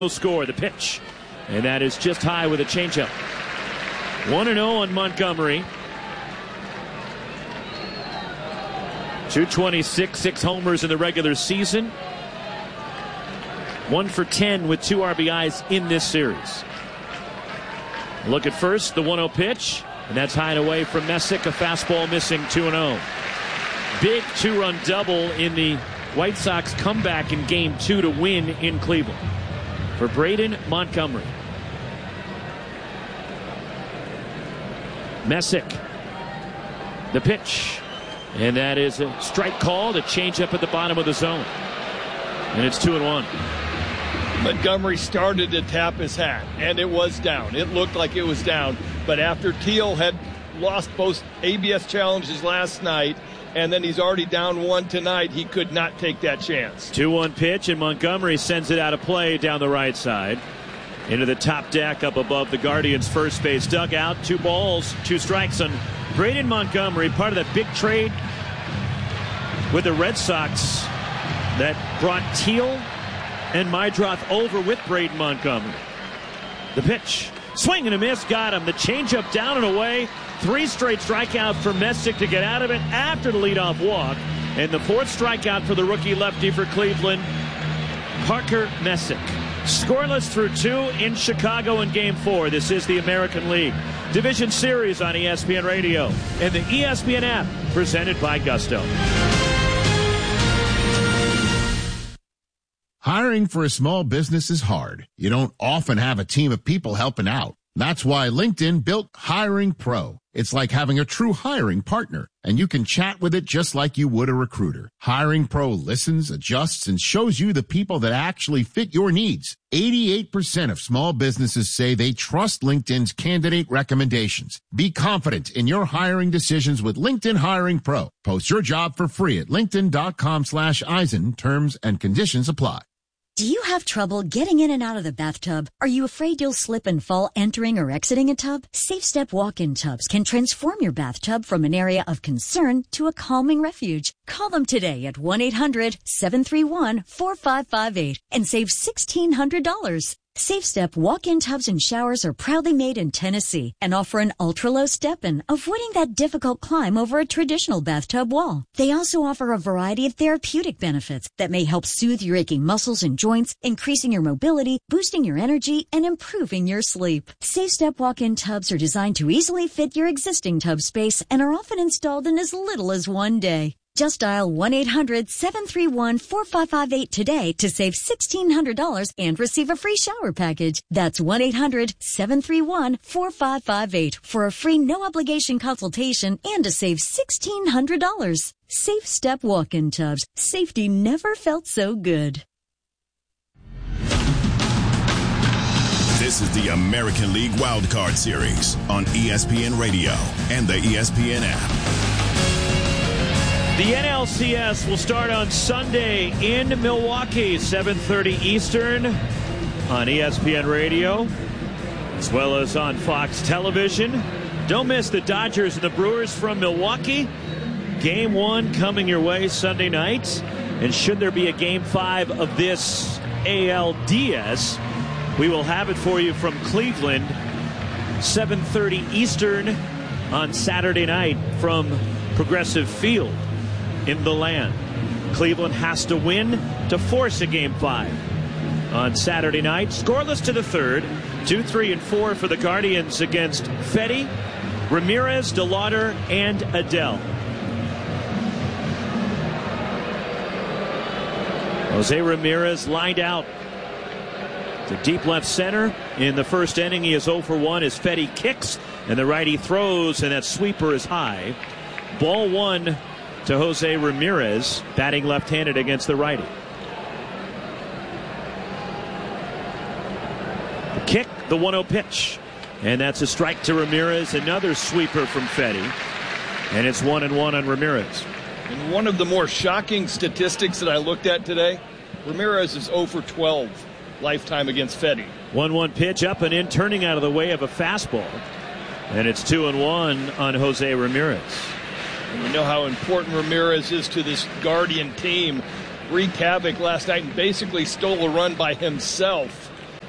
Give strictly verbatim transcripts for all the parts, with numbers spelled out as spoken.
Score the pitch, and that is just high with a changeup. one and oh on Montgomery. two twenty-six, six homers in the regular season. one for ten with two R B Is in this series. Look at first, the one oh pitch, and that's high and away from Messick. A fastball missing, two and oh. Big two-run double in the White Sox comeback in game two to win in Cleveland for Braden Montgomery. Messick, the pitch, and that is a strike called, a changeup at the bottom of the zone, and it's two and one. Montgomery started to tap his hat, and it was down. It looked like it was down, but after Teal had lost both A B S challenges last night, and then he's already down one tonight, he could not take that chance. two one pitch, and Montgomery sends it out of play down the right side into the top deck up above the Guardians' first base dugout. Two balls, two strikes on Braden Montgomery, part of that big trade with the Red Sox that brought Teal and Meidroth over with Braden Montgomery. The pitch, swing and a miss, got him. The changeup down and away. Three straight strikeout for Messick to get out of it after the leadoff walk. And the fourth strikeout for the rookie lefty for Cleveland, Parker Messick. Scoreless through two in Chicago in game four. This is the American League Division Series on E S P N Radio and the E S P N app, presented by Gusto. Hiring for a small business is hard. You don't often have a team of people helping out. That's why LinkedIn built Hiring Pro. It's like having a true hiring partner, and you can chat with it just like you would a recruiter. Hiring Pro listens, adjusts, and shows you the people that actually fit your needs. eighty-eight percent of small businesses say they trust LinkedIn's candidate recommendations. Be confident in your hiring decisions with LinkedIn Hiring Pro. Post your job for free at linkedin.com slash Eisen. Terms and conditions apply. Do you have trouble getting in and out of the bathtub? Are you afraid you'll slip and fall entering or exiting a tub? Safe Step walk-in tubs can transform your bathtub from an area of concern to a calming refuge. Call them today at one eight hundred seven three one four five five eight and save sixteen hundred dollars. Safe Step walk-in tubs and showers are proudly made in Tennessee and offer an ultra-low step-in, avoiding that difficult climb over a traditional bathtub wall. They also offer a variety of therapeutic benefits that may help soothe your aching muscles and joints, increasing your mobility, boosting your energy, and improving your sleep. Safe Step walk-in tubs are designed to easily fit your existing tub space and are often installed in as little as one day. Just dial one eight hundred seven three one four five five eight today to save sixteen hundred dollars and receive a free shower package. That's one eight hundred seven three one four five five eight for a free no-obligation consultation and to save sixteen hundred dollars. Safe Step walk-in tubs. Safety never felt so good. This is the American League Wildcard Series on E S P N Radio and the E S P N app. The N L C S will start on Sunday in Milwaukee, seven thirty Eastern on E S P N Radio, as well as on Fox Television. Don't miss the Dodgers and the Brewers from Milwaukee. Game one coming your way Sunday night. And should there be a game five of this A L D S, we will have it for you from Cleveland, seven thirty Eastern on Saturday night from Progressive Field in the land. Cleveland has to win to force a game five on Saturday night. Scoreless to the third. Two, three, and four for the Guardians against Fedde, Ramirez, DeLauder, and Adell. Jose Ramirez lined out to deep left center. In the first inning, he is oh for one as Fedde kicks, and the righty throws, and that sweeper is high. Ball one to Jose Ramirez, batting left-handed against the righty. The kick, the one oh pitch, and that's a strike to Ramirez. Another sweeper from Fedde, and it's one and one on Ramirez. And one of the more shocking statistics that I looked at today, Ramirez is oh for twelve lifetime against Fedde. one one pitch up and in, turning out of the way of a fastball, and it's two and one on Jose Ramirez. And we know how important Ramirez is to this Guardian team. Wreaked havoc last night and basically stole a run by himself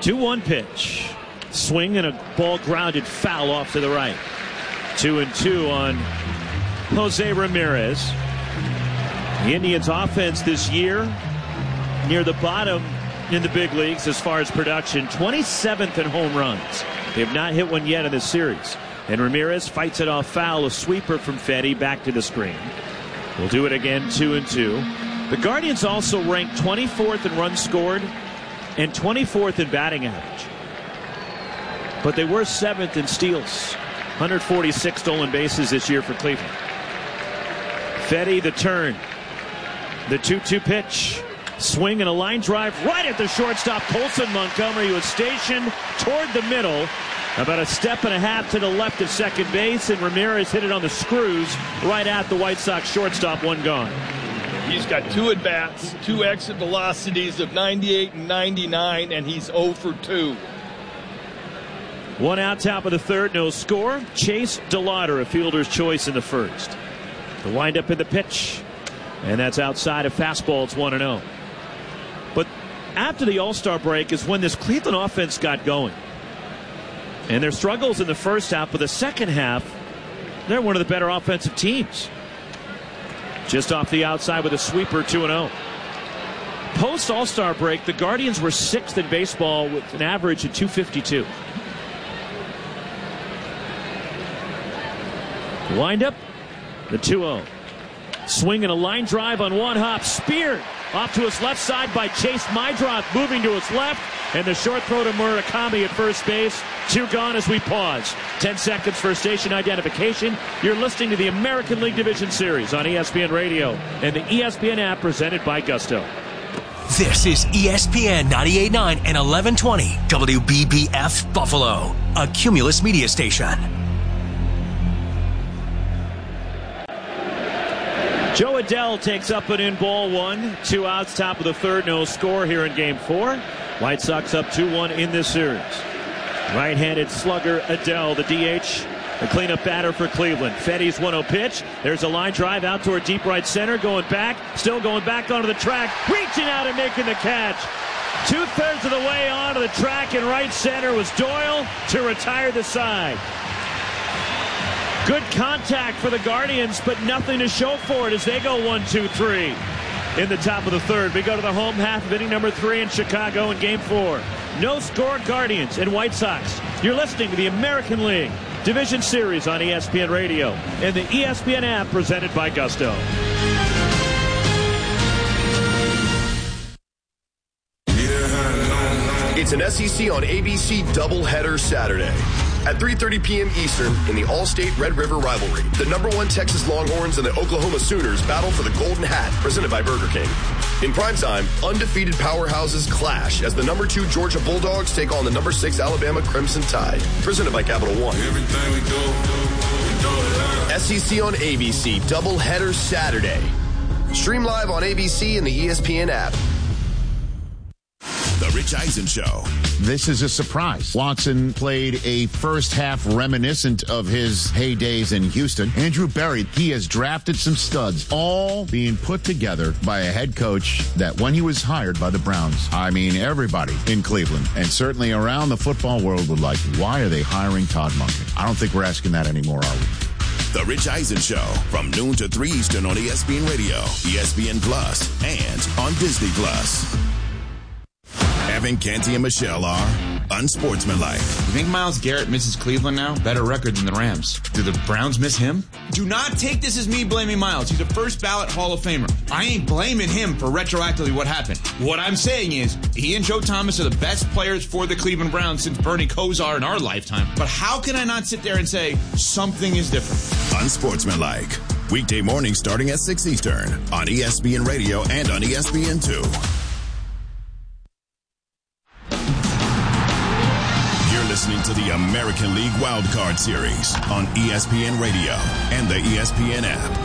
two one pitch. Swing and a ball grounded foul off to the right. Two and two on Jose Ramirez. The Indians' offense this year near the bottom in the big leagues as far as production, twenty-seventh in home runs. They have not hit one yet in this series. And Ramirez fights it off foul, a sweeper from Fedde back to the screen. We'll do it again, two and two. The Guardians also ranked twenty-fourth in runs scored and twenty-fourth in batting average. But they were seventh in steals. one hundred forty-six stolen bases this year for Cleveland. Fedde the turn. The two two pitch. Swing and a line drive right at the shortstop. Colson Montgomery was stationed toward the middle. About a step and a half to the left of second base, and Ramirez hit it on the screws right at the White Sox shortstop, one gone. He's got two at-bats, two exit velocities of ninety-eight and ninety-nine, and he's oh for two. One out, top of the third, no score. Chase DeLauder, a fielder's choice in the first. The windup in the pitch, and that's outside of fastball. It's one and oh. But after the All-Star break is when this Cleveland offense got going. And their struggles in the first half, but the second half, they're one of the better offensive teams. Just off the outside with a sweeper, two and oh. Post All-Star break, the Guardians were sixth in baseball with an average of two fifty-two. Wind up, the two oh. Swing and a line drive on one hop. Speared off to his left side by Chase Meidroth, moving to his left. And the short throw to Murakami at first base. Two gone as we pause. Ten seconds for station identification. You're listening to the American League Division Series on E S P N Radio and the E S P N app presented by Gusto. This is E S P N ninety-eight point nine and eleven twenty W B B F Buffalo, a Cumulus media station. Joe Adell takes up an in ball one. Two outs, top of the third, no score here in game four. White Sox up two one in this series. Right-handed slugger Adell, the D H, the cleanup batter for Cleveland. Fedde's one oh pitch. There's a line drive out toward deep right center, going back, still going back onto the track, reaching out and making the catch. Two-thirds of the way onto the track in right center was Doyle to retire the side. Good contact for the Guardians, but nothing to show for it as they go one, two, three in the top of the third. We go to the home half of inning number three in Chicago in game four. No score, Guardians and White Sox. You're listening to the American League Division Series on E S P N Radio and the E S P N app presented by Gusto. It's an S E C on A B C doubleheader Saturday. At three thirty p.m. Eastern in the All-State Red River rivalry, the number one Texas Longhorns and the Oklahoma Sooners battle for the Golden Hat, presented by Burger King. In primetime, undefeated powerhouses clash as the number two Georgia Bulldogs take on the number six Alabama Crimson Tide, presented by Capital One. Everything we do, we do it. S E C on A B C doubleheader Saturday. Stream live on A B C and the E S P N app. The Rich Eisen Show. This is a surprise. Watson played a first half reminiscent of his heydays in Houston. Andrew Berry, he has drafted some studs, all being put together by a head coach that when he was hired by the Browns, I mean, everybody in Cleveland and certainly around the football world would like, why are they hiring Todd Monken? I don't think we're asking that anymore, are we? The Rich Eisen Show from noon to three Eastern on E S P N Radio, E S P N Plus, and on Disney Plus. Evan, Canty, and Michelle are unsportsmanlike. You think Myles Garrett misses Cleveland now? Better record than the Rams. Do the Browns miss him? Do not take this as me blaming Myles. He's a first ballot Hall of Famer. I ain't blaming him for retroactively what happened. What I'm saying is, he and Joe Thomas are the best players for the Cleveland Browns since Bernie Kosar in our lifetime. But how can I not sit there and say something is different? Unsportsmanlike. Weekday mornings starting at six Eastern on E S P N Radio and on E S P N two. Listening to the American League Wildcard Series on E S P N Radio and the E S P N app.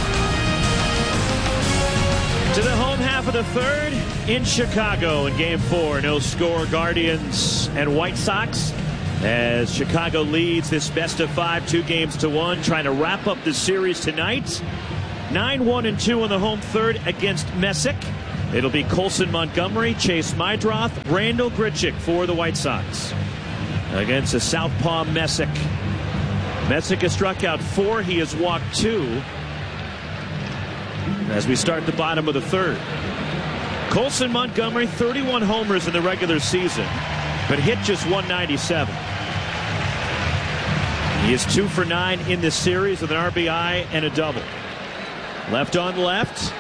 To the home half of the third in Chicago in game four. No score, Guardians and White Sox as Chicago leads this best of five, two games to one, trying to wrap up the series tonight. nine one and two in the home third against Messick. It'll be Colson Montgomery, Chase Mydroth, Randall Grichuk for the White Sox against a southpaw Messick. Messick has struck out four. He has walked two as we start the bottom of the third. Colson Montgomery, thirty-one homers in the regular season, but hit just one ninety-seven. He is two for nine in this series with an R B I and a double. Left on left.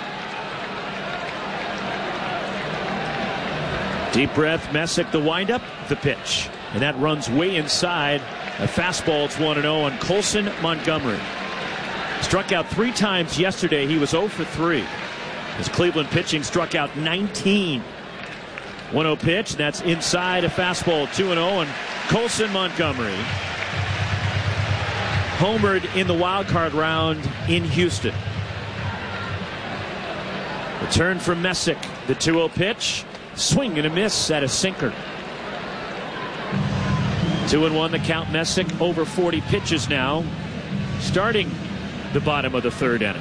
Deep breath, Messick the windup, the pitch. And that runs way inside. A fastball, it's one and oh on Colson Montgomery. Struck out three times yesterday. He was zero for three. His Cleveland pitching struck out nineteen. one oh pitch, and that's inside, a fastball, two and oh on Colson Montgomery. Homered in the wild card round in Houston. The turn from Messick, the two oh pitch. Swing and a miss at a sinker. Two and one the count. Messick over forty pitches now, starting the bottom of the third inning.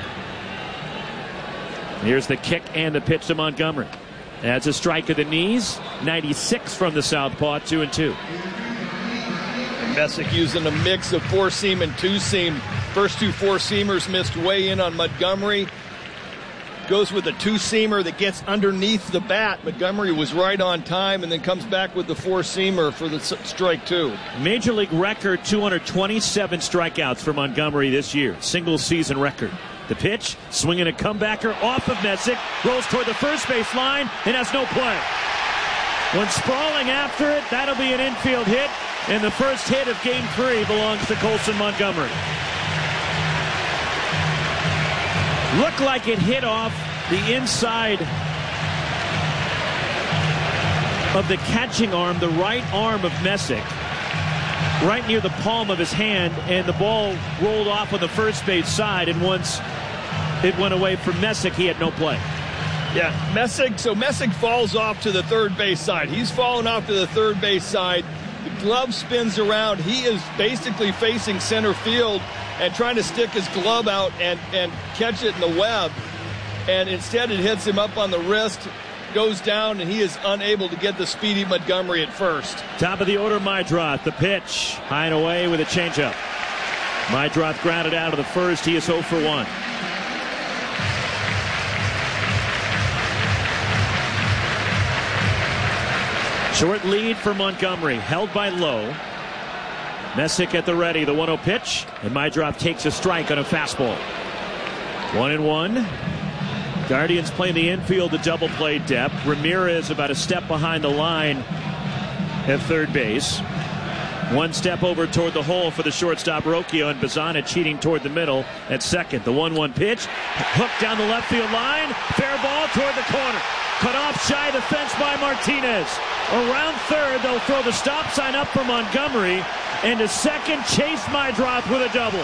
Here's the kick and the pitch to Montgomery. Adds a strike of the knees. ninety-six from the southpaw. Two and two. Messick using a mix of four seam and two seam. First two four seamers missed way in on Montgomery. Goes with a two-seamer that gets underneath the bat. Montgomery was right on time and then comes back with the four-seamer for the strike two. Major League record, two hundred twenty-seven strikeouts for Montgomery this year. Single season record. The pitch, swinging a comebacker off of Messick. Rolls toward the first base line and has no play. When sprawling after it, that'll be an infield hit. And the first hit of game three belongs to Colson Montgomery. Looked like it hit off the inside of the catching arm, the right arm of Messick, right near the palm of his hand, and the ball rolled off on the first base side, and once it went away from Messick, he had no play. Yeah, Messick, so Messick falls off to the third base side. He's fallen off to the third base side. The glove spins around. He is basically facing center field and trying to stick his glove out and, and catch it in the web. And instead it hits him up on the wrist, goes down, and he is unable to get the speedy Montgomery at first. Top of the order, Mydroth. The pitch, high and away with a changeup. Mydroth grounded out of the first. He is oh for one. Short lead for Montgomery, held by Lowe. Messick at the ready, the one oh pitch, and Mydroth takes a strike on a fastball. One and one. Guardians playing the infield to double play depth. Ramirez about a step behind the line at third base. One step over toward the hole for the shortstop Rocchio, and Bazana cheating toward the middle at second. The one one pitch, hooked down the left field line, fair ball toward the corner. Cut off shy of the fence by Martinez. Around third, they'll throw the stop sign up for Montgomery. And to second, Chase Mydroth with a double.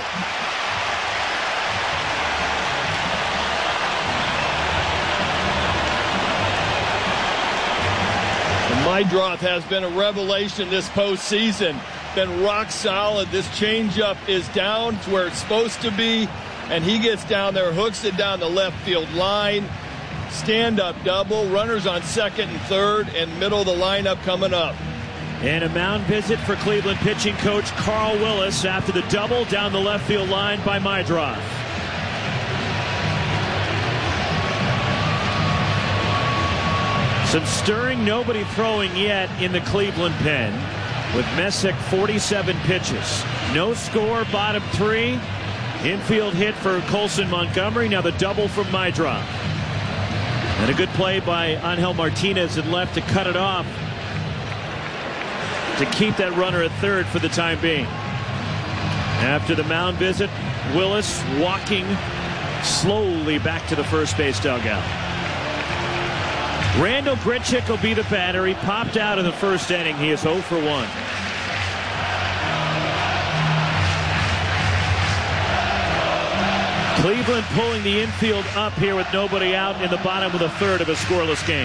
Mydroth has been a revelation this postseason. Been rock solid. This changeup is down to where it's supposed to be. And he gets down there, hooks it down the left field line. Stand-up double. Runners on second and third, and middle of the lineup coming up. And a mound visit for Cleveland pitching coach Carl Willis after the double down the left field line by Mydroth. Some stirring, nobody throwing yet in the Cleveland pen with Messick forty-seven pitches. No score, bottom three. Infield hit for Colson Montgomery. Now the double from Mydroth. And a good play by Angel Martinez at left to cut it off, to keep that runner at third for the time being. After the mound visit, Willis walking slowly back to the first base dugout. Randall Grichuk will be the batter. He popped out in the first inning. He is oh for one. Cleveland pulling the infield up here with nobody out in the bottom of the third of a scoreless game.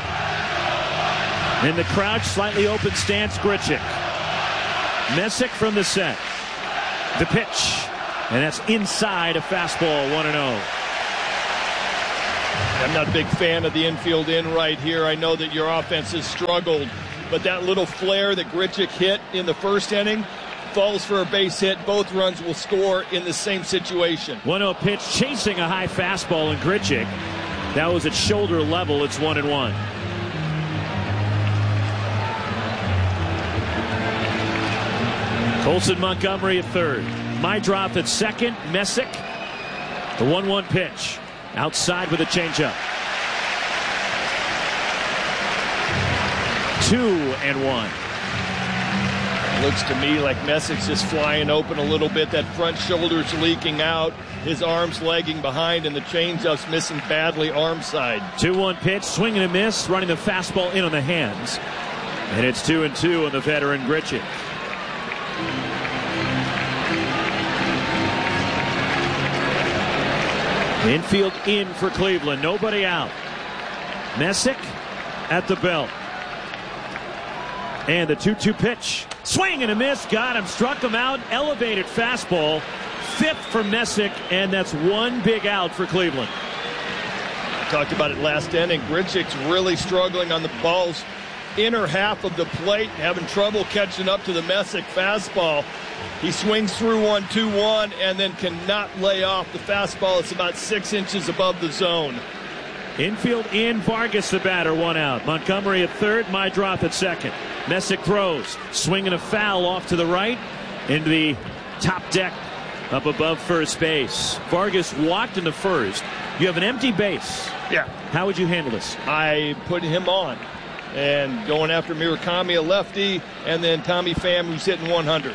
In the crouch, slightly open stance, Grichuk. Messick from the set. The pitch. And that's inside, a fastball, one and oh. I'm not a big fan of the infield in right here. I know that your offense has struggled, but that little flare that Grichuk hit in the first inning falls for a base hit. Both runs will score in the same situation. one oh pitch, chasing a high fastball in Grichuk. That was at shoulder level. It's one and one. Colson Montgomery at third. Meidroth at second. Messick. The one one pitch. Outside with a changeup. Two and one. Looks to me like Messick's just flying open a little bit. That front shoulder's leaking out. His arms lagging behind, and the changeup's missing badly arm side. two one pitch. Swing and a miss. Running the fastball in on the hands. And it's two and two on the veteran Grichuk. Infield in for Cleveland. Nobody out. Messick at the belt. And the two two pitch. Swing and a miss. Got him. Struck him out. Elevated fastball. Fifth for Messick. And that's one big out for Cleveland. Talked about it last inning. Grichuk's really struggling on the ball's inner half of the plate, having trouble catching up to the Messick fastball. He swings through one two one and then cannot lay off the fastball. It's about six inches above the zone. Infield in. Vargas the batter. One out. Montgomery at third. Meidroth at second. Messick throws. Swinging a foul off to the right into the top deck up above first base. Vargas walked into first. You have an empty base. Yeah. How would you handle this? I put him on and going after Murakami, a lefty, and then Tommy Pham, who's hitting one hundred.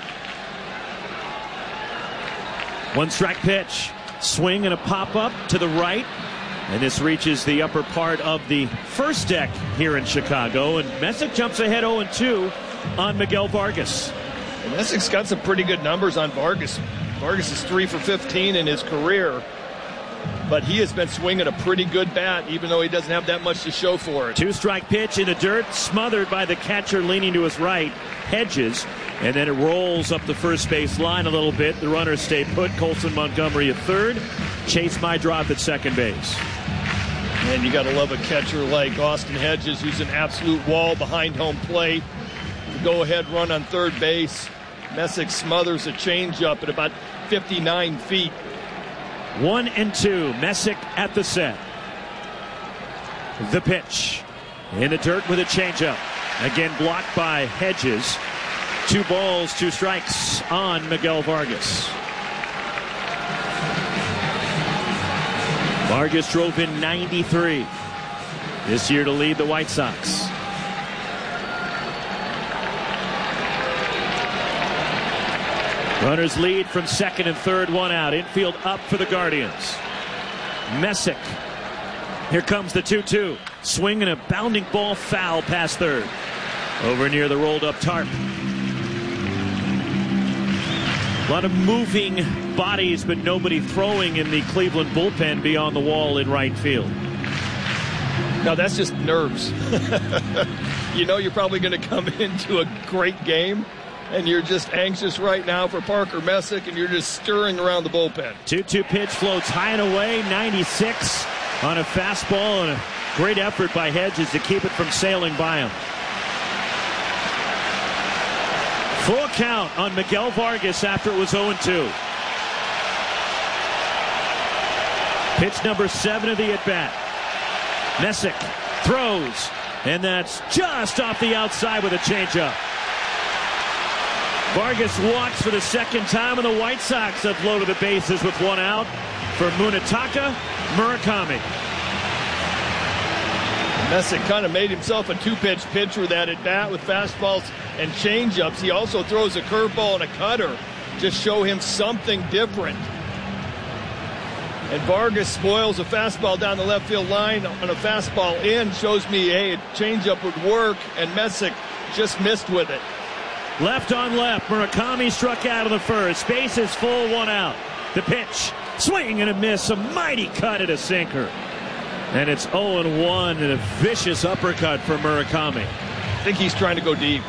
One strike pitch. Swing and a pop up to the right. And this reaches the upper part of the first deck here in Chicago. And Messick jumps ahead oh and two on Miguel Vargas. And Messick's got some pretty good numbers on Vargas. Vargas is three for fifteen in his career. But he has been swinging a pretty good bat, even though he doesn't have that much to show for it. Two strike pitch in the dirt, smothered by the catcher leaning to his right, Hedges. And then it rolls up the first base line a little bit. The runners stay put. Colson Montgomery at third. Chase Meidroth at second base. And you got to love a catcher like Austin Hedges, who's an absolute wall behind home plate. The go-ahead run on third base. Messick smothers a changeup at about fifty-nine feet. One and two. Messick at the set. The pitch. In the dirt with a changeup. Again blocked by Hedges. Two balls, two strikes on Miguel Vargas. Vargas drove in ninety-three this year to lead the White Sox. Runners lead from second and third, one out. Infield up for the Guardians. Messick. Here comes the two two. Swing and a bounding ball foul past third. Over near the rolled up tarp. A lot of moving bodies, but nobody throwing in the Cleveland bullpen beyond the wall in right field. No, that's just nerves. You know you're probably going to come into a great game, and you're just anxious right now for Parker Messick, and you're just stirring around the bullpen. two two pitch floats high and away, ninety-six on a fastball, and a great effort by Hedges to keep it from sailing by him. Full count on Miguel Vargas after it was oh and two. Pitch number seven of the at-bat. Messick throws, and that's just off the outside with a changeup. Vargas walks for the second time, and the White Sox have loaded the bases with one out for Munetaka Murakami. Messick kind of made himself a two-pitch pitcher that at bat with fastballs and changeups. He also throws a curveball and a cutter. Just show him something different. And Vargas spoils a fastball down the left field line on a fastball in. Shows me, hey, a changeup would work, and Messick just missed with it. Left on left. Murakami struck out of the first. Base is full, one out. The pitch. Swing and a miss. A mighty cut at a sinker. And it's oh and one and a vicious uppercut for Murakami. I think he's trying to go deep.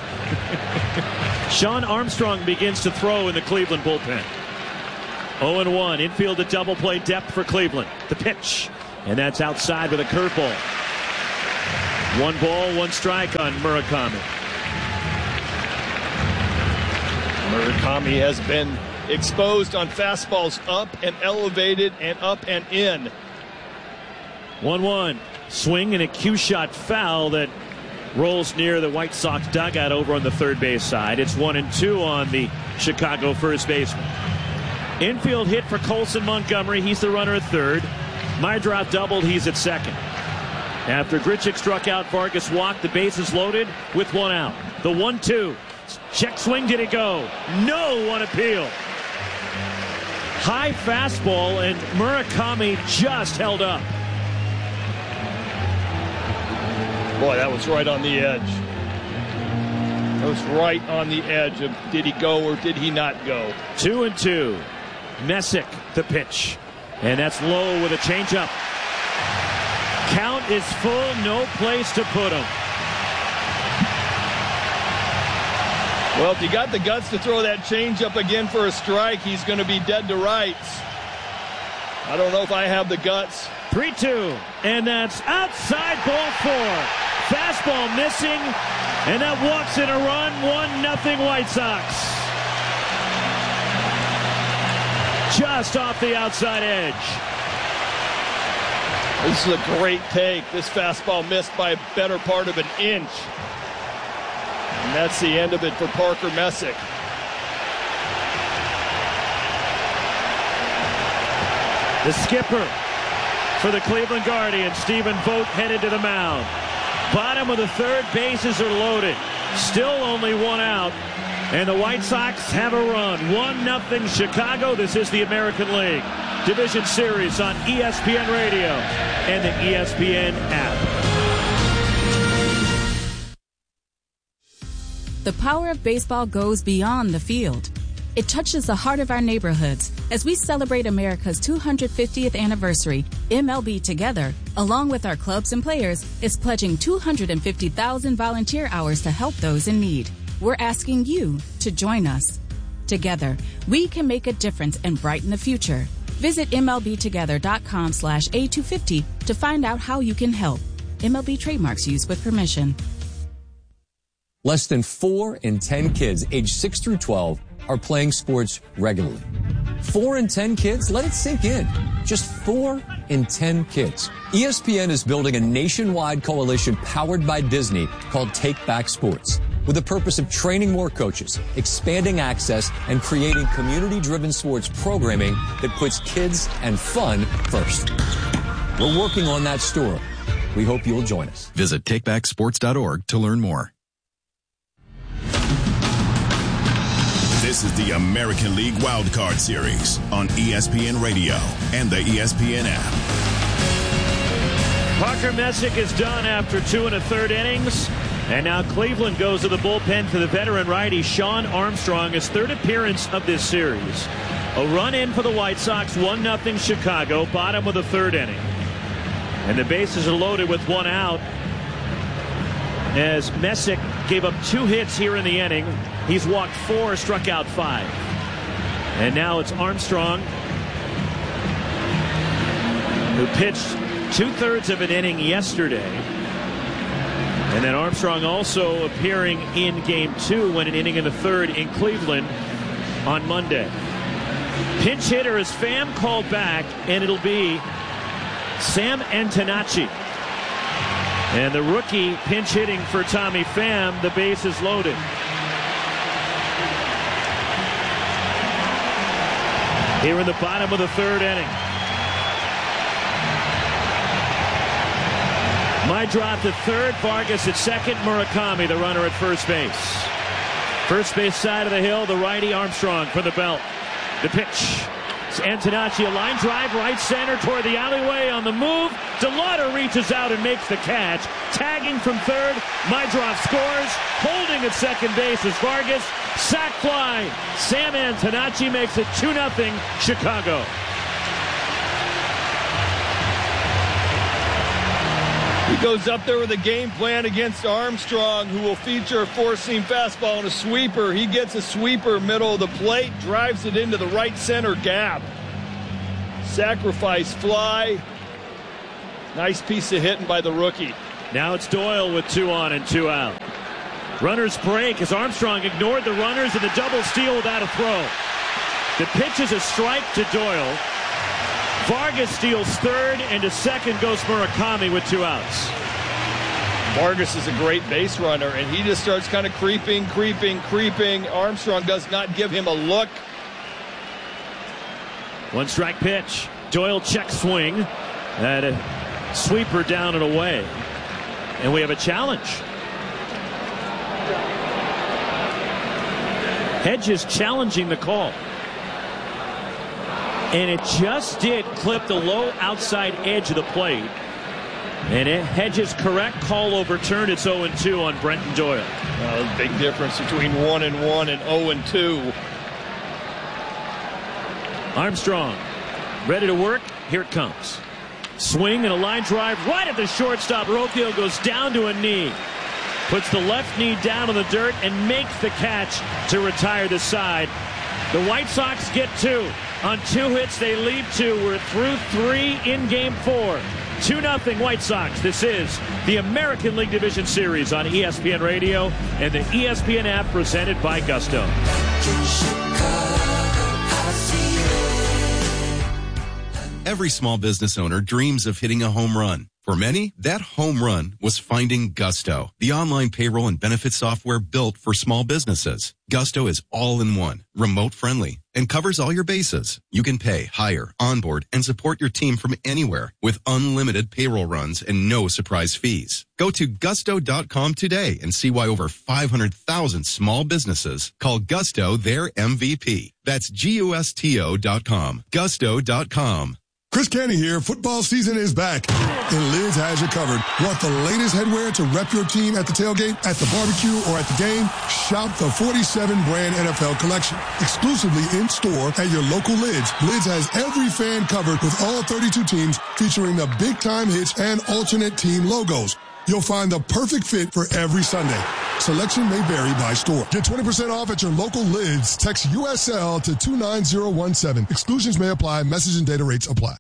Sean Armstrong begins to throw in the Cleveland bullpen. oh and one. Infield at double play depth for Cleveland. The pitch. and that's outside with a curveball. One ball, one strike on Murakami. Murakami has been exposed on fastballs up and elevated and up and in. one one. Swing and a cue shot foul that rolls near the White Sox dugout over on the third base side. It's one and two on the Chicago first baseman. Infield hit for Colson Montgomery. He's the runner at third. Mydrop doubled. He's at second. After Grichuk struck out, Vargas walked. The base is loaded with one out. The one two. Check swing. Did it go? No. One appeal. High fastball, and Murakami just held up. Boy, that was right on the edge. That was right on the edge of did he go or did he not go. Two and two. Messick, the pitch. And that's low with a changeup. Count is full, no place to put him. Well, if you got the guts to throw that changeup again for a strike, he's going to be dead to rights. I don't know if I have the guts. three two. And that's outside, ball four. Fastball missing, and that walks in a run. one nothing White Sox. Just off the outside edge. This is a great take. This fastball missed by a better part of an inch. And that's the end of it for Parker Messick. The skipper for the Cleveland Guardians, Stephen Vogt, headed to the mound. Bottom of the third, bases are loaded. Still only one out. And the White Sox have a run. one nothing Chicago. This is the American League Division Series on E S P N Radio and the E S P N app. The power of baseball goes beyond the field. It touches the heart of our neighborhoods. As we celebrate America's two hundred fiftieth anniversary, M L B Together, along with our clubs and players, is pledging two hundred fifty thousand volunteer hours to help those in need. We're asking you to join us. Together, we can make a difference and brighten the future. Visit M L B together dot com slash A two fifty to find out how you can help. M L B trademarks used with permission. Less than four in ten kids aged six through twelve are playing sports regularly. Four in ten kids? Let it sink in. Just four in ten kids. E S P N is building a nationwide coalition powered by Disney called Take Back Sports, with the purpose of training more coaches, expanding access, and creating community-driven sports programming that puts kids and fun first. We're working on that story. We hope you'll join us. Visit take back sports dot org to learn more. This is the American League Wildcard Series on E S P N Radio and the E S P N app. Parker Messick is done after two and a third innings. And now Cleveland goes to the bullpen for the veteran righty Shawn Armstrong, his third appearance of this series. A run in for the White Sox, one nothing Chicago, bottom of the third inning. And the bases are loaded with one out, as Messick gave up two hits here in the inning. He's walked four, struck out five. And now it's Armstrong, who pitched two-thirds of an inning yesterday. And then Armstrong also appearing in game two when an inning in the third in Cleveland on Monday. Pinch hitter is Pham called back, and it'll be Sam Antonacci. And the rookie pinch hitting for Tommy Pham. The base is loaded. Here in the bottom of the third inning. Mydrop to third, Vargas at second, Murakami, the runner at first base. First base side of the hill, the righty Armstrong for the belt. The pitch. It's Antonacci, a line drive, right center toward the alleyway on the move. DeLauder reaches out and makes the catch. Tagging from third, Mydrop scores. Holding at second base is Vargas. Sac fly. Sam Antonacci makes it two nothing Chicago. He goes up there with a game plan against Armstrong, who will feature a four-seam fastball and a sweeper. He gets a sweeper middle of the plate, drives it into the right center gap. Sacrifice fly. Nice piece of hitting by the rookie. Now it's Doyle with two on and two out. Runners break as Armstrong ignored the runners and the double steal without a throw. The pitch is a strike to Doyle. Vargas steals third, and to second goes Murakami with two outs. Vargas is a great base runner, and he just starts kind of creeping, creeping, creeping. Armstrong does not give him a look. One strike pitch. Doyle check swing. And a sweeper down and away. And we have a challenge. Hedges challenging the call. And it just did clip the low outside edge of the plate. And it, Hedges correct, call overturned. It's oh and two on Brenton Doyle. Uh, big difference between one and one and oh and two. Armstrong ready to work. Here it comes. Swing and a line drive right at the shortstop. Rocchio goes down to a knee. Puts the left knee down on the dirt and makes the catch to retire the side. The White Sox get two. On two hits, they lead two. We're through three in game four. two nothing White Sox. This is the American League Division Series on E S P N Radio and the E S P N app presented by Gusto. Every small business owner dreams of hitting a home run. For many, that home run was finding Gusto, the online payroll and benefits software built for small businesses. Gusto is all-in-one, remote-friendly, and covers all your bases. You can pay, hire, onboard, and support your team from anywhere with unlimited payroll runs and no surprise fees. Go to gusto dot com today and see why over five hundred thousand small businesses call Gusto their M V P. That's G U S T O dot com. gusto dot com. Chris Canty here. Football season is back, and Lids has you covered. Want the latest headwear to rep your team at the tailgate, at the barbecue, or at the game? Shop the forty-seven brand N F L collection, exclusively in store at your local Lids. Lids has every fan covered with all thirty-two teams, featuring the big time hits and alternate team logos. You'll find the perfect fit for every Sunday. Selection may vary by store. Get twenty percent off at your local Lids. Text U S L to two nine zero one seven. Exclusions may apply. Message and data rates apply.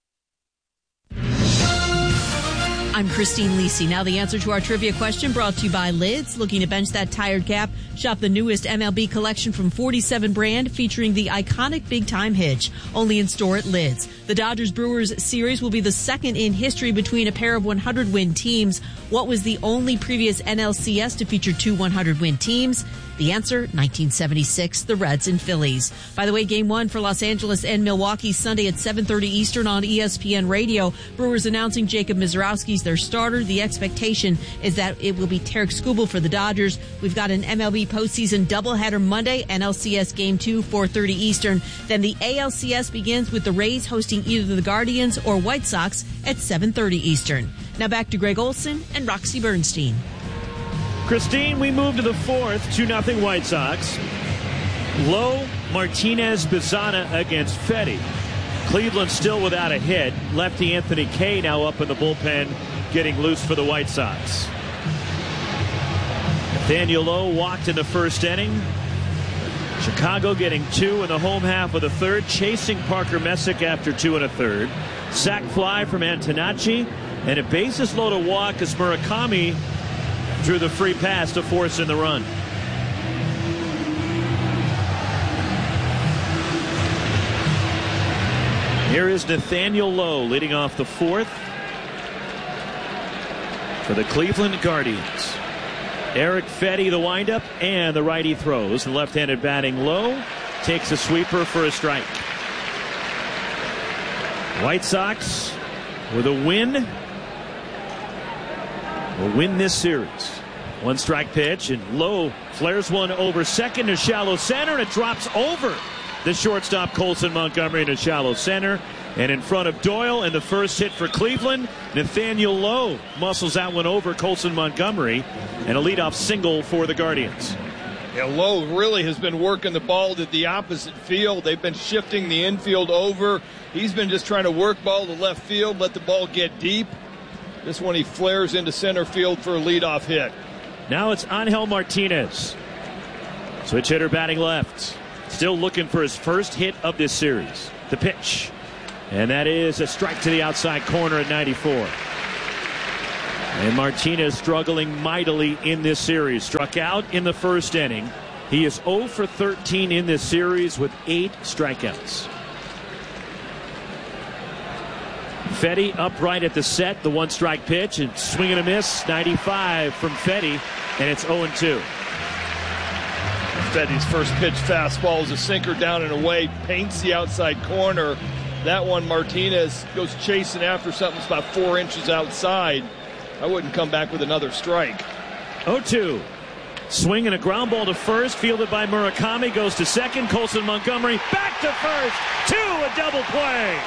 I'm Christine Lisi. Now the answer to our trivia question brought to you by Lids. Looking to bench that tired cap? Shop the newest M L B collection from forty-seven brand featuring the iconic big time hitch. Only in store at Lids. The Dodgers-Brewers series will be the second in history between a pair of one hundred win teams. What was the only previous N L C S to feature two one hundred win teams? The answer, nineteen seventy-six, the Reds and Phillies. By the way, game one for Los Angeles and Milwaukee Sunday at seven thirty Eastern on E S P N Radio. Brewers announcing Jacob Mizrowski's their starter. The expectation is that it will be Tarek Skubal for the Dodgers. We've got an M L B postseason doubleheader Monday, N L C S game two, four thirty Eastern. Then the A L C S begins with the Rays hosting either the Guardians or White Sox at seven thirty Eastern. Now back to Greg Olson and Roxy Bernstein. Christine, we move to the fourth, two nothing White Sox. Lowe, Martinez, Bizana against Fetty. Cleveland still without a hit. Lefty Anthony Kay now up in the bullpen, getting loose for the White Sox. Nathaniel Lowe walked in the first inning. Chicago getting two in the home half of the third, chasing Parker Messick after two and a third. Sac fly from Antonacci, and a bases loaded walk as Murakami drew the free pass to force in the run. Here is Nathaniel Lowe leading off the fourth for the Cleveland Guardians. Eric Fetty, the windup, and the righty throws. The left-handed batting Lowe takes a sweeper for a strike. White Sox with a win will win this series. One strike pitch, and Lowe flares one over second to shallow center, and it drops over the shortstop Colson Montgomery to shallow center. And in front of Doyle, and the first hit for Cleveland, Nathaniel Lowe muscles that one over Colson Montgomery, and a leadoff single for the Guardians. Yeah, Lowe really has been working the ball to the opposite field. They've been shifting the infield over. He's been just trying to work ball to left field, let the ball get deep. This one he flares into center field for a leadoff hit. Now it's Angel Martinez. Switch hitter batting left. Still looking for his first hit of this series. The pitch. And that is a strike to the outside corner at ninety-four. And Martinez struggling mightily in this series. Struck out in the first inning. He is oh for thirteen in this series with eight strikeouts. Fedde upright at the set, the one-strike pitch, and swing and a miss, ninety-five from Fedde, and it's oh and two. Fedde's first pitch fastball is a sinker down and away, paints the outside corner. That one, Martinez goes chasing after something that's about four inches outside. I wouldn't come back with another strike. oh two. Swing and a ground ball to first, fielded by Murakami, goes to second. Colson Montgomery back to first. Two, a double play.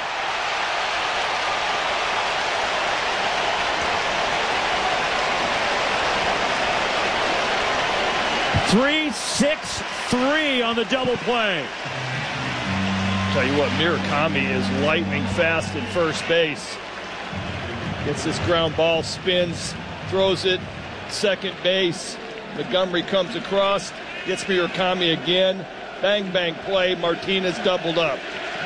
Three, six, three on the double play. Tell you what, Murakami is lightning fast at first base. Gets this ground ball, spins, throws it, second base. Montgomery comes across, gets Murakami again. Bang, bang play. Martinez doubled up.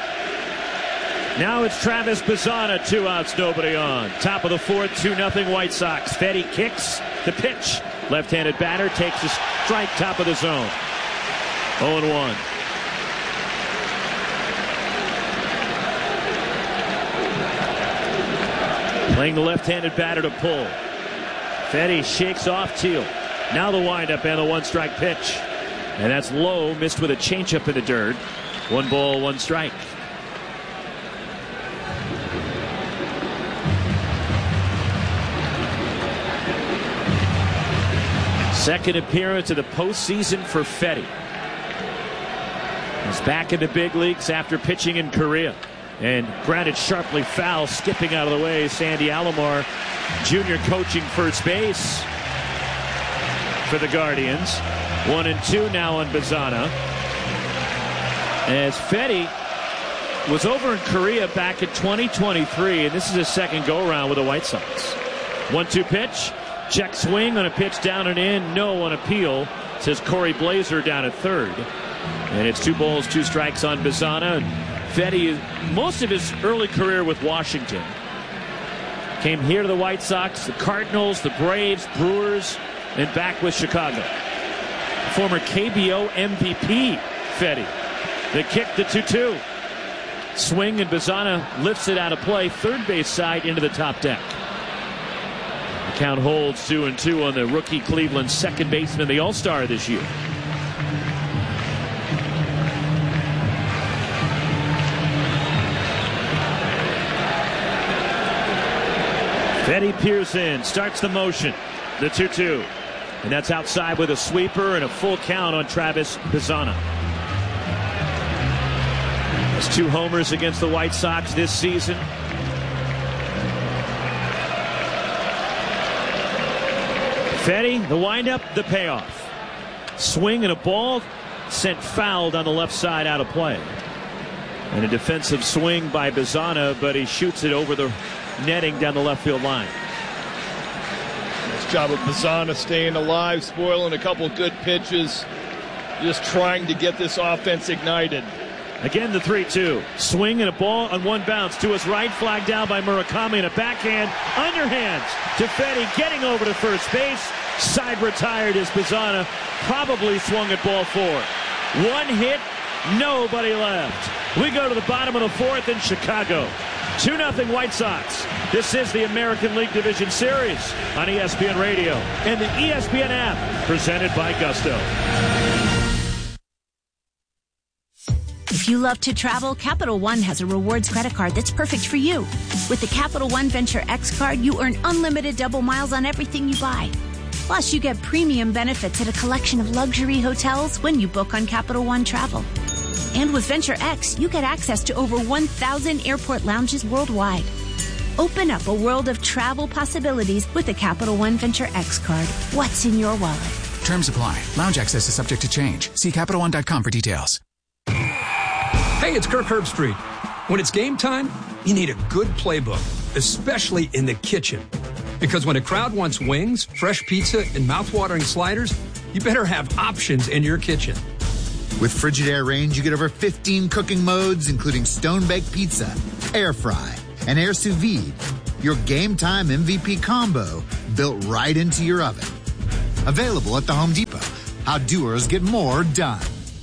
Now it's Travis Bazzana, two outs, nobody on. Top of the fourth, two nothing White Sox. Fedde kicks the pitch. Left-handed batter takes a strike, top of the zone. oh and one. Playing the left-handed batter to pull. Fedde shakes off Teal. Now the windup and the one-strike pitch. And that's low, missed with a changeup in the dirt. One ball, one strike. Second appearance of the postseason for Fedde. He's back in the big leagues after pitching in Korea. And grounded sharply foul, skipping out of the way. Sandy Alomar, Junior coaching first base for the Guardians. One and two now on Bazzana. As Fedde was over in Korea back in twenty twenty-three, and this is his second go-around with the White Sox. one two pitch. Check swing on a pitch down and in. No on appeal, says Corey Blazer down at third. And it's two balls, two strikes on Bazzana. And Fedde, most of his early career with Washington, came here to the White Sox, the Cardinals, the Braves, Brewers, and back with Chicago. Former K B O M V P Fedde. They kick the two two. Swing and Bazzana lifts it out of play, third base side into the top deck. The count holds two and two on the rookie Cleveland second baseman, the All-Star this year. Fedde peers in, starts the motion, the two two. And that's outside with a sweeper and a full count on Travis Bazzana. That's two homers against the White Sox this season. Fedde, the windup, the payoff. Swing and a ball sent fouled on the left side out of play. And a defensive swing by Bazzana, but he shoots it over the netting down the left field line. Nice job of Bazzana staying alive, spoiling a couple good pitches, just trying to get this offense ignited. Again, the three two. Swing and a ball on one bounce to his right, flagged down by Murakami, and a backhand underhands to Fedde, getting over to first base. Side retired as Bazzana probably swung at ball four. One hit, nobody left. We go to the bottom of the fourth in Chicago. two nothing White Sox. This is the American League Division Series on E S P N Radio and the E S P N app, presented by Gusto. If you love to travel, Capital One has a rewards credit card that's perfect for you. With the Capital One Venture X card, you earn unlimited double miles on everything you buy. Plus, you get premium benefits at a collection of luxury hotels when you book on Capital One Travel. And with Venture X, you get access to over one thousand airport lounges worldwide. Open up a world of travel possibilities with the Capital One Venture X card. What's in your wallet? Terms apply. Lounge access is subject to change. See Capital One dot com for details. Hey, it's Kirk Herbstreit. When it's game time, you need a good playbook, especially in the kitchen. Because when a crowd wants wings, fresh pizza, and mouthwatering sliders, you better have options in your kitchen. With Frigidaire range, you get over fifteen cooking modes, including stone-baked pizza, air fry, and air sous vide. Your game time M V P combo, built right into your oven. Available at the Home Depot. How doers get more done.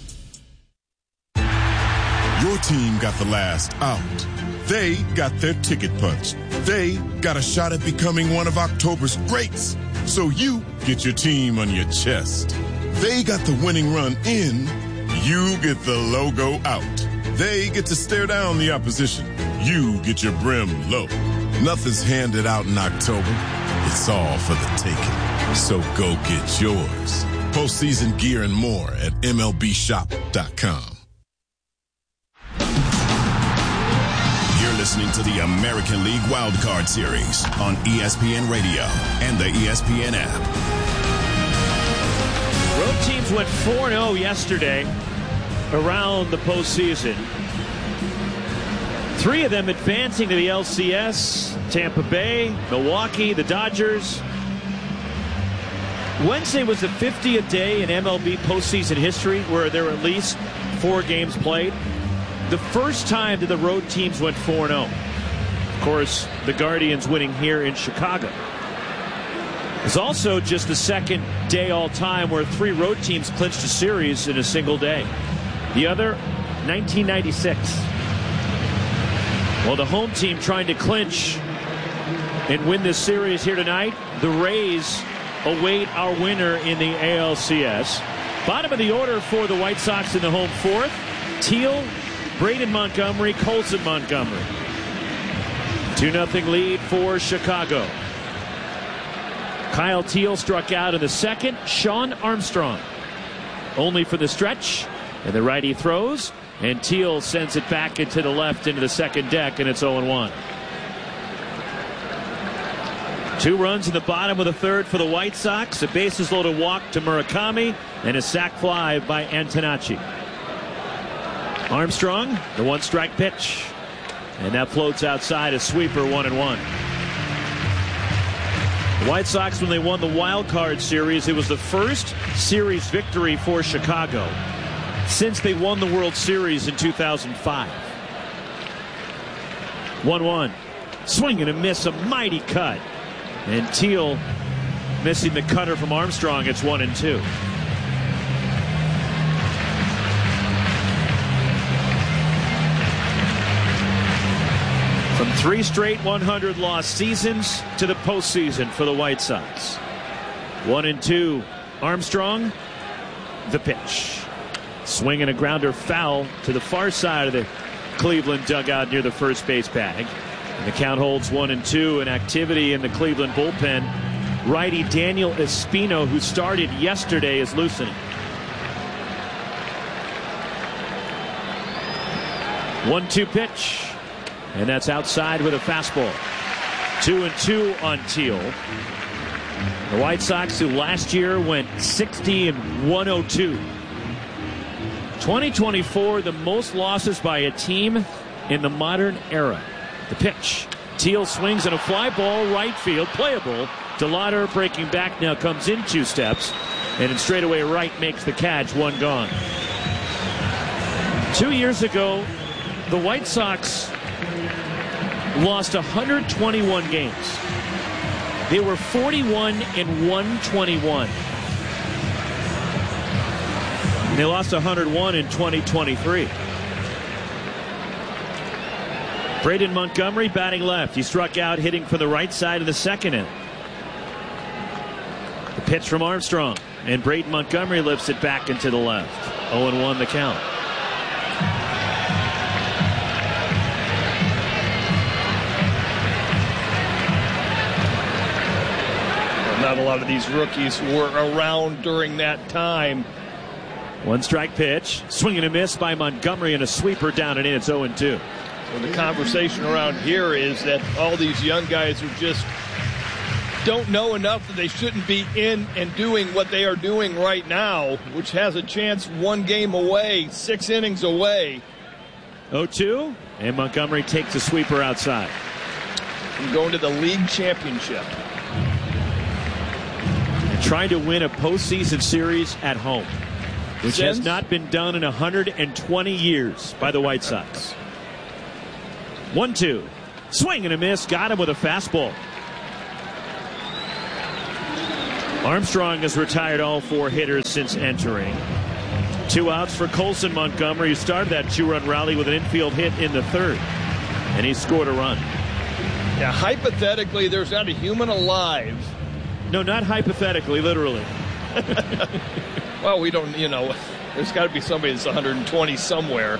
Your team got the last out. They got their ticket punched. They got a shot at becoming one of October's greats. So you get your team on your chest. They got the winning run in. You get the logo out. They get to stare down the opposition. You get your brim low. Nothing's handed out in October. It's all for the taking. So go get yours. Postseason gear and more at M L B shop dot com. You're listening to the American League Wildcard Series on E S P N Radio and the E S P N app. Road teams went four and oh yesterday around the postseason. Three of them advancing to the L C S, Tampa Bay, Milwaukee, the Dodgers. Wednesday was the fiftieth day in M L B postseason history where there were at least four games played. The first time that the road teams went four and oh. Of course, the Guardians winning here in Chicago. It's also just the second day all time where three road teams clinched a series in a single day. The other, nineteen ninety-six. Well, the home team trying to clinch and win this series here tonight. The Rays await our winner in the A L C S. Bottom of the order for the White Sox in the home fourth. Teal, Braden Montgomery, Colson Montgomery. two nothing lead for Chicago. Kyle Teal struck out in the second. Sean Armstrong only for the stretch. And the righty throws. And Teal sends it back into the left into the second deck, and it's oh and one. Two runs in the bottom of the third for the White Sox. A bases loaded walk to Murakami and a sac fly by Antonacci. Armstrong, the one strike pitch. And that floats outside a sweeper, one and one. The White Sox, when they won the wild card series, it was the first series victory for Chicago since they won the World Series in two thousand five. one one. Swing and a miss, a mighty cut. And Teal missing the cutter from Armstrong. It's one and two. From three straight one hundred loss seasons to the postseason for the White Sox. One and two. Armstrong, the pitch. Swing and a grounder foul to the far side of the Cleveland dugout near the first base bag. And the count holds one and two. And activity in the Cleveland bullpen. Righty Daniel Espino, who started yesterday, is loosening. one two pitch. And that's outside with a fastball. Two and two on Teal. The White Sox, who last year went sixty and one oh two. twenty twenty-four, the most losses by a team in the modern era. The pitch. Teal swings and a fly ball, right field, playable. DeLauder breaking back now, comes in two steps. And in straightaway right makes the catch, one gone. Two years ago, the White Sox lost one hundred twenty-one games. They were forty-one and one twenty-one. And they lost one hundred one in twenty twenty-three. Braden Montgomery batting left. He struck out hitting from the right side of the second inning. The pitch from Armstrong. And Braden Montgomery lifts it back into the left. oh and one the count. Not a lot of these rookies were around during that time. One strike pitch. Swing and a miss by Montgomery and a sweeper down and in. It's oh and two. So the conversation around here is that all these young guys who just don't know enough that they shouldn't be in and doing what they are doing right now, which has a chance one game away, six innings away. oh two. And Montgomery takes a sweeper outside. And going to the league championship. Trying to win a postseason series at home, which Since? has not been done in one hundred twenty years by the White Sox. one two. Swing and a miss. Got him with a fastball. Armstrong has retired all four hitters since entering. Two outs for Colson Montgomery, who started that two-run rally with an infield hit in the third. And he scored a run. Yeah, hypothetically, there's not a human alive. No, not hypothetically, literally. Well, we don't, you know, there's got to be somebody that's one hundred twenty somewhere.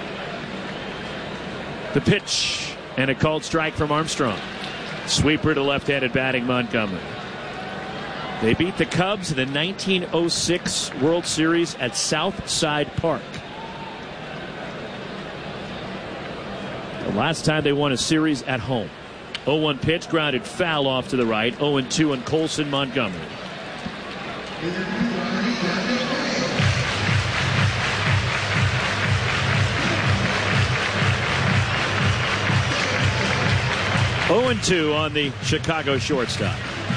The pitch, and a called strike from Armstrong. Sweeper to left-handed batting Montgomery. They beat the Cubs in the nineteen oh six World Series at Southside Park. The last time they won a series at home. oh one pitch, grounded foul off to the right. oh two on Colson Montgomery. oh two on the Chicago shortstop.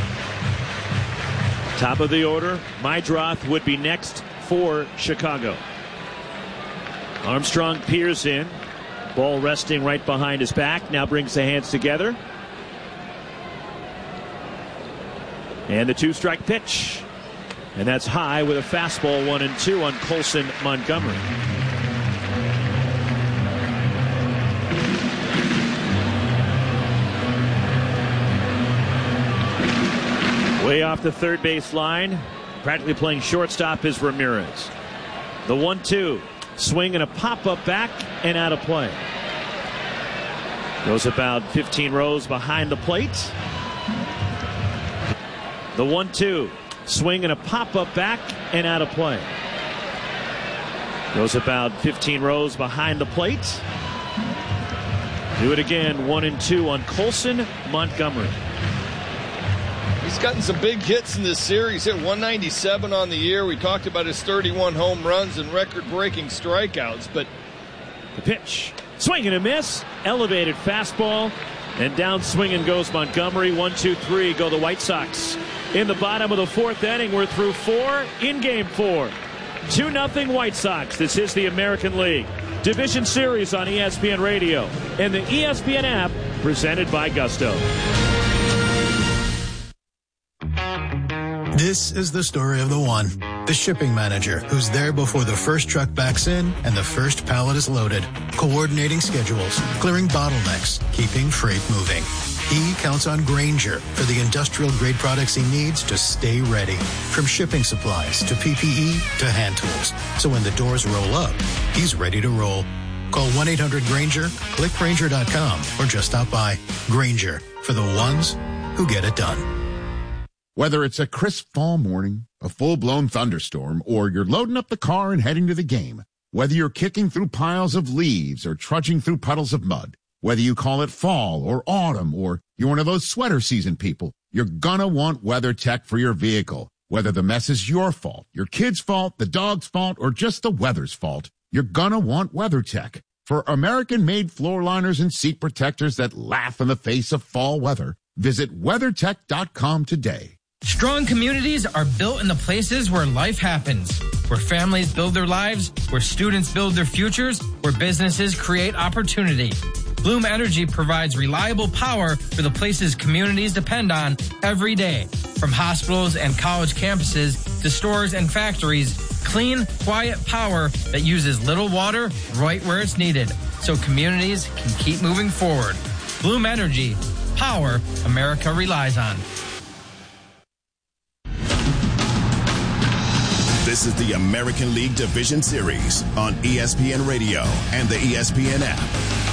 Top of the order, Meidroth would be next for Chicago. Armstrong peers in. Ball resting right behind his back. Now brings the hands together. And the two-strike pitch. And that's high with a fastball, one and two on Colson Montgomery. Way off the third base line, practically playing shortstop is Ramirez. The one two, swing and a pop-up back and out of play. Goes about fifteen rows behind the plate. The one two, swing and a pop-up back and out of play. Goes about fifteen rows behind the plate. Do it again, one and two on Colson Montgomery. He's gotten some big hits in this series. Hit one ninety-seven on the year. We talked about his thirty-one home runs and record-breaking strikeouts, but the pitch, swing and a miss, elevated fastball, and down swinging goes Montgomery. One, two, three go the White Sox. In the bottom of the fourth inning, we're through four in game four. two nothing White Sox. This is the American League Division Series on E S P N Radio and the E S P N app, presented by Gusto. This is the story of the one, the shipping manager, who's there before the first truck backs in and the first pallet is loaded, coordinating schedules, clearing bottlenecks, keeping freight moving. He counts on Grainger for the industrial-grade products he needs to stay ready, from shipping supplies to P P E to hand tools. So when the doors roll up, he's ready to roll. Call one eight hundred Grainger, click Grainger dot com, or just stop by. Grainger, for the ones who get it done. Whether it's a crisp fall morning, a full-blown thunderstorm, or you're loading up the car and heading to the game, whether you're kicking through piles of leaves or trudging through puddles of mud, whether you call it fall or autumn, or you're one of those sweater season people, you're gonna want WeatherTech for your vehicle. Whether the mess is your fault, your kid's fault, the dog's fault, or just the weather's fault, you're gonna want WeatherTech. For American-made floor liners and seat protectors that laugh in the face of fall weather, visit WeatherTech dot com today. Strong communities are built in the places where life happens, where families build their lives, where students build their futures, where businesses create opportunity. Bloom Energy provides reliable power for the places communities depend on every day. From hospitals and college campuses to stores and factories, clean, quiet power that uses little water right where it's needed, so communities can keep moving forward. Bloom Energy, power America relies on. This is the American League Division Series on E S P N Radio and the E S P N app.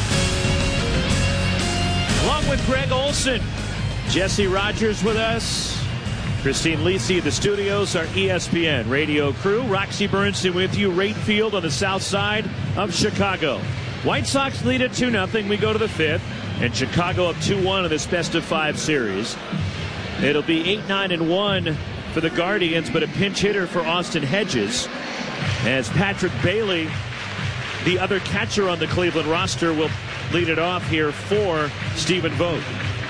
Along with Greg Olson, Jesse Rogers with us, Christine Lisi at the studios, our E S P N radio crew, Roxy Bernstein with you, Rate Field on the south side of Chicago. White Sox lead at two nothing. We go to the fifth, and Chicago up two one in this best of five series. It'll be eight nine and one for the Guardians, but a pinch hitter for Austin Hedges, as Patrick Bailey, the other catcher on the Cleveland roster, will lead it off here for Stephen Vogt.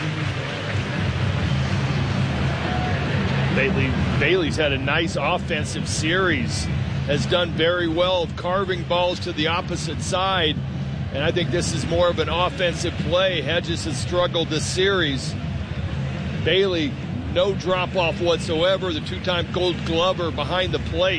Bailey, Bailey's had a nice offensive series, has done very well of carving balls to the opposite side, and I think this is more of an offensive play. Hedges has struggled this series. Bailey no drop-off whatsoever. The two-time Gold Glover behind the plate.